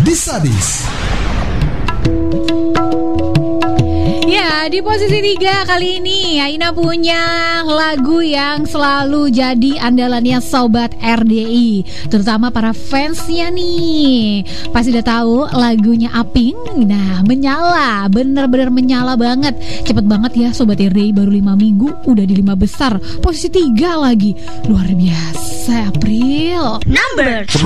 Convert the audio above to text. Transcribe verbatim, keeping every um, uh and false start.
Disadis. Ya, di posisi tiga kali ini Aina punya lagu yang selalu jadi andalannya Sobat R D I, terutama para fansnya nih. Pasti udah tahu lagunya Aping. Nah, menyala, bener-bener menyala banget. Cepet banget ya Sobat R D I, baru lima minggu udah di lima besar, posisi tiga lagi. Luar biasa, April. Number